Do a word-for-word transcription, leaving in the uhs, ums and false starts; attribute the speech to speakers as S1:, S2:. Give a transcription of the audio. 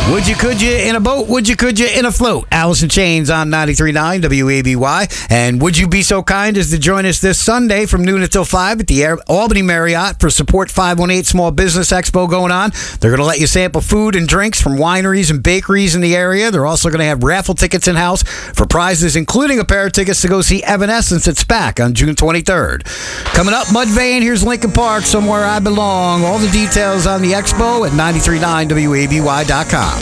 S1: Would you, could you in a boat? Would you, could you in a float? Alice in Chains on ninety-three point nine W A B Y. And would you be so kind as to join us this Sunday from noon until five at the Air- Albany Marriott for Support five one eight Small Business Expo going on. They're going to let you sample food and drinks from wineries and bakeries in the area. They're also going to have raffle tickets in-house for prizes, including a pair of tickets to go see Evanescence at SPAC on June twenty-third. Coming up, Mudvayne, here's Lincoln Park, Somewhere I Belong. All the details on the expo at ninety-three point nine W A B Y dot com.